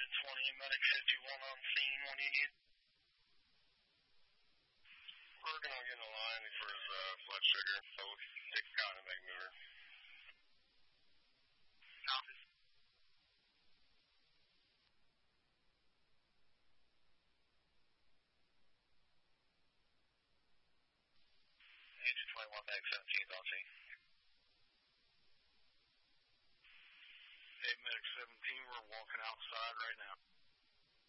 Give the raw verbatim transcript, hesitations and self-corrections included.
twenty, medic fifty-one on scene. What do you need? We're going to get in the line for his uh, blood sugar, so we'll take out and make mover. Copy. Engine twenty-one, medic seventeen, on scene. Hey, medic seventeen, we're walking outside right now.